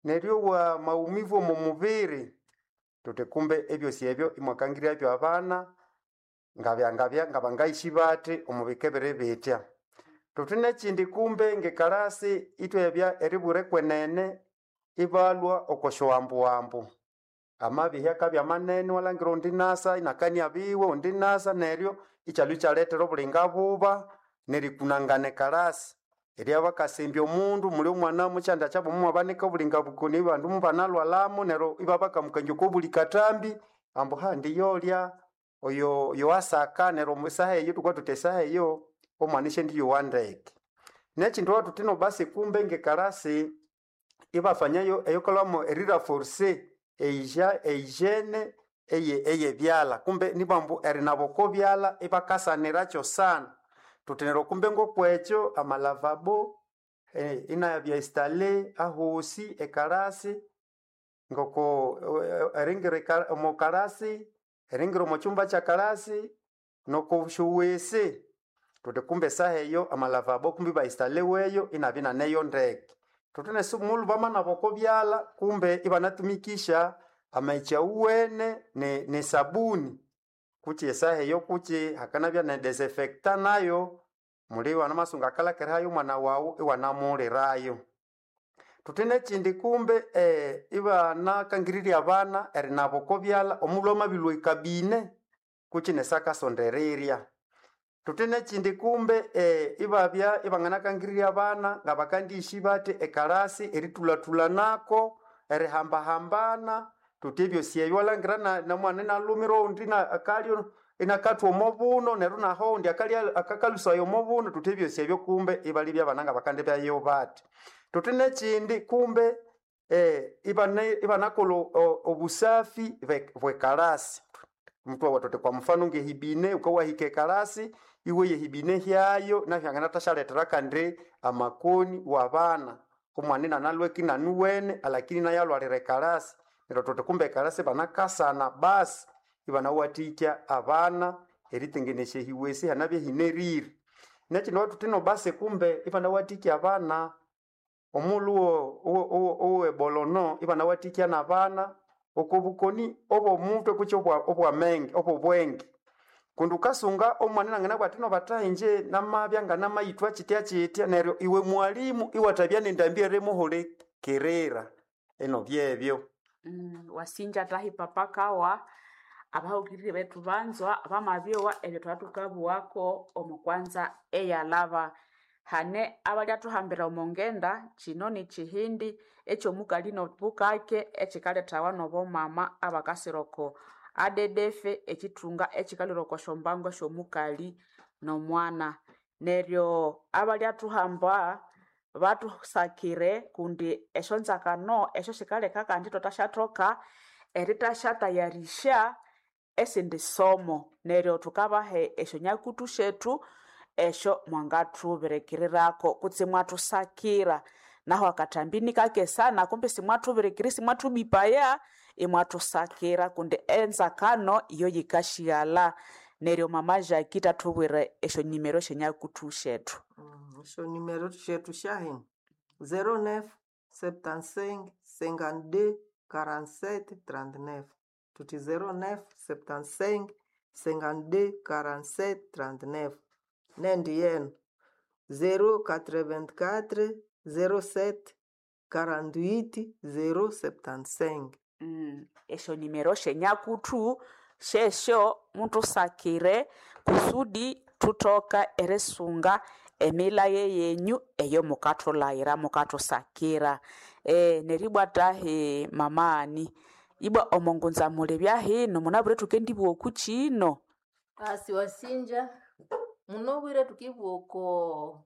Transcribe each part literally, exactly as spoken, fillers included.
neryo wa maumivu mu mubiri tuti kumbe ebyo syebyo imwakangiria byo abana ngabya ngabya ngabangaishi bati omubikebere betya tutine chindi kumbe ngekarasi itwebya eribure kwenene ibalwa okoshoambu ambu amabihe kabya manene walangira ondinasa inakani abiwe ondinasa neryo ichalu chaletero bulinga buba nerikunangane karasi eria bakasembya omundu muri omwana muchanda chabo mu abanika bulinga bukoni bandu mubanalwa lamo nero ibabaka mukanjoko buli katambi ambo handi yolya oyo yo asaka nero musahe yitu kwa tutesa yo omwanishe ndiyo wandeke nechindu tutino basi kumbe ngekarasi ibafanyayo eyokolamo erira force eija eijene eye eye byala kumbe nibambu erinaboko byala ibakasaniracho sana tutenero kumbe ngokwecho amalavabo eh, ina bya installe ahosi ekarasi ngoko eringire mo karasi eringire mo chumba cha karasi noko shuwese tute kumbe saheyo amalavabo kumbe ba installe weyo inabina neyo ndeke tutene sumulu bamana boko byala kumbe ibanatumikisha amaicha uwene ne, ne sabuni kuchi esaheyo kuchi hakana bya ne desinfecta nayo muri wana masunga kala kerayo mwana wawu iwana mulirayo tutene chindi kumbe eh, iba na kangiriri abana erinabo ko byala omuloma bilwe ikabine kuchi nesaka sondereria tutene chindi kumbe eh, ibabya ibangana kangiriri abana ngabakandishi bate ekarasi eritula nako erihamba hambana tutebyo siyebyo langirana na mwana na lumiro ndina akalyo inakatwa omobuno neru naho ndi akali akakalusa yo mobuno tutebyo siyebyo kumbe ibali bya bananga bakande bya yo bate tutene chindi kumbe eh ibane ibanakolo obusafi bwe karasi mtu watote kwa mfano ngehibine ukawa hike karasi iwe yehibine hyayo na hyangana tashaletera kande amakoni wabana kumwanina nalweki nanuwene alakini na yalo alirekarasi nitotote kumbe karasi banakasana basi ibana waticha abana eritengeneshe hiwesi hanabye hineriri nekino tutino base kumbe ibana waticha abana omuluo o o bolono ibana waticha na abana okobukoni obo muntu kucho bwa obwa mengi obo bwengi kundukasunga omwana ngana kwatino batainje namabya ngana mayitwa chitya chitya neryo iwe mwalimu iwatabya nendambye remuhole kerera eno byebyo mm, wasinja tahi papakawa abahugirire betu banzwa abamabyowa ebyo twatukabu wako omukwanza eyalava hane abalya tuhambira omongenda chino ni chihindi echo mukalino bukake echikaletawa nobo mama abakasiroko adedefe echitunga echikaliroko shombango shomukali no mwana neryo abalya tuhamba batu sakire kundi eshonzakano esho shikale kaka ndito tashatoka erita shata yarisha esindi somo neryo tukabahe esho nyakutu shetu esho mwangatu berekirirako kutse mwatu sakira naho akatambini kake sana kumbe simwatu berekirisi mwatu bipaya imwatu sakira kunde enza kano iyo yikashiala neryo mama Jakita tubwire esho nimero shenya kutushetu mm, esho nimero shetu shahin zero neuf septantacinq cinquante-deux quarante-sept trente-neuf tuti zero neuf septantacinq cinquante-deux quarante-sept trente-neuf nendi yenu zero quatre-vingt-quatre zero sept quarante-huit zero septantacinq mm, esho nimero shenya kutu shesho muntu sakire kusudi tutoka eresunga emila yenyu eyo mukatolaira mukatosakira eh neribwata he mamani ibwa omongonza mulebya hino munabure tukendibwo kuchino asi wasinja munobwire tukibwoko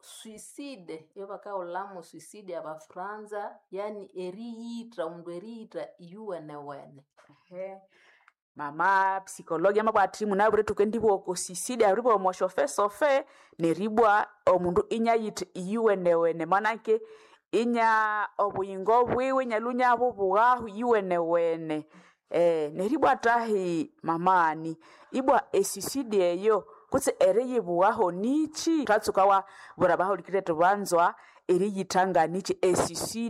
suicide yo bakaolamo suicide aba Franza yani eriyitra undu eriyitra yuwene wene ehe mama psikologia mabwati munabure tukendibwo ko suicide aribo moshofe sofe neribwa omundu inyayite yuwene manake inya obuyingo bwiwe nyalunya bubuga yuwene wene eh neribwa tahi mamani ibwa esisidi eyo kutse ereye buwaho nichi tatsukawa burabaho likire tubanzwa eri yitanga nichi esisidi